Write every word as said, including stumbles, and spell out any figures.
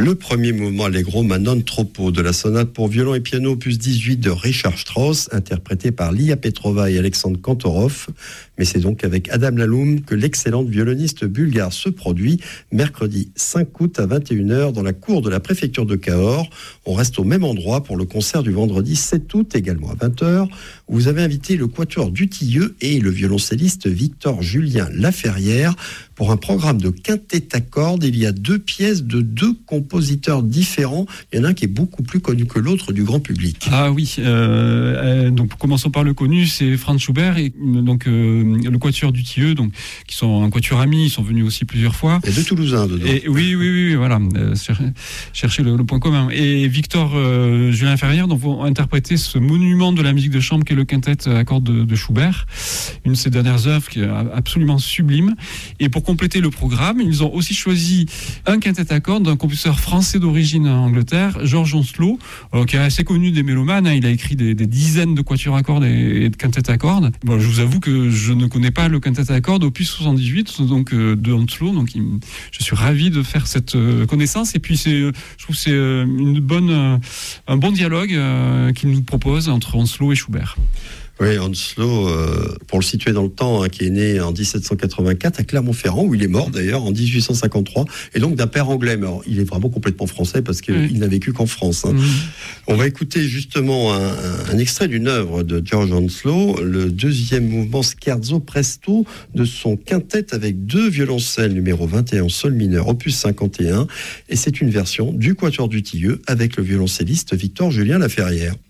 Le premier mouvement allegro ma non troppo de la sonate pour violon et piano opus dix-huit de Richard Strauss, interprété par Lia Petrova et Alexandre Kantorov. Mais c'est donc avec Adam Laloum que l'excellente violoniste bulgare se produit mercredi cinq août à vingt et une heures dans la cour de la préfecture de Cahors. On reste au même endroit pour le concert du vendredi sept août, également à vingt heures, où vous avez invité le quatuor Dutilleux et le violoncelliste Victor-Julien Laferrière pour un programme de quintet à cordes. Il y a deux pièces de deux compositeurs différents. Il y en a un qui est beaucoup plus connu que l'autre du grand public. Ah oui, euh, donc commençons par le connu, c'est Franz Schubert et donc euh, le quatuor Dutilleux, donc qui sont un quatuor ami, ils sont venus aussi plusieurs fois. Il y a deux Toulousains dedans. Et oui, oui, oui, voilà, euh, chercher le, le point commun. Et Victor euh, Julien Laferrière donc vont interpréter ce monument de la musique de chambre qu'est le quintet à cordes de, de Schubert, une de ses dernières œuvres qui est absolument sublime. Et pour compléter le programme, ils ont aussi choisi un quintet à cordes d'un compositeur français d'origine en Angleterre, George Onslow, euh, qui est assez connu des mélomanes. Hein, il a écrit des, des dizaines de quatuors à cordes et, et de quintets à cordes. Bon, je vous avoue que je ne connais pas le quintet à cordes opus soixante-dix-huit, donc euh, de Onslow. Donc, il, je suis ravi de faire cette euh, connaissance. Et puis, c'est, euh, je trouve que c'est euh, une bonne, euh, un bon dialogue euh, qu'il nous propose entre Onslow et Schubert. Oui, Onslow, euh, pour le situer dans le temps, hein, qui est né en dix-sept cent quatre-vingt-quatre à Clermont-Ferrand, où il est mort d'ailleurs en dix-huit cent cinquante-trois, et donc d'un père anglais. Mais alors, il est vraiment complètement français parce qu'il oui. n'a vécu qu'en France. Hein. Mmh. On va écouter justement un, un extrait d'une œuvre de George Onslow, le deuxième mouvement Scherzo Presto de son quintet avec deux violoncelles, numéro vingt et un sol mineur, opus cinquante et un, et c'est une version du quatuor Dutilleux avec le violoncelliste Victor-Julien Laferrière.